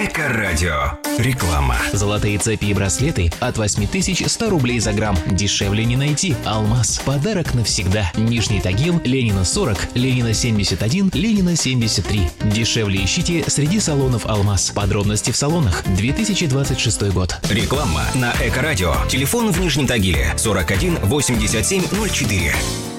Эко-радио. Реклама. Золотые цепи и браслеты от 8100 рублей за грамм. Дешевле не найти. Алмаз. Подарок навсегда. Нижний Тагил, Ленина 40, Ленина 71, Ленина 73. Дешевле ищите среди салонов Алмаз. Подробности в салонах. 2026 год. Реклама на Эко-радио. Телефон в Нижнем Тагиле 41 87 04.